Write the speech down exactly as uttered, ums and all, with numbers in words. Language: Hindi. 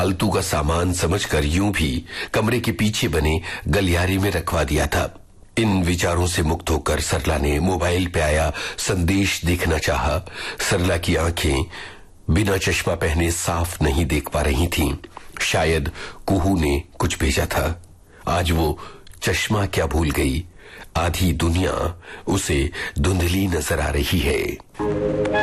फालतू का सामान समझकर यूं भी कमरे के पीछे बने गलियारे में रखवा दिया था। इन विचारों से मुक्त होकर सरला ने मोबाइल पे आया संदेश देखना चाहा। सरला की आंखें बिना चश्मा पहने साफ नहीं देख पा रही थीं। शायद कुहू ने कुछ भेजा था। आज वो चश्मा क्या भूल गई। आधी दुनिया उसे धुंधली नजर आ रही है।